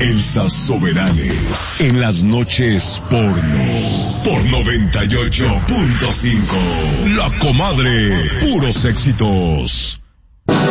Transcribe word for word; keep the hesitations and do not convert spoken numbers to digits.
Elsa Soberanes en las noches porno por noventa y ocho punto cinco. La Comadre, puros éxitos.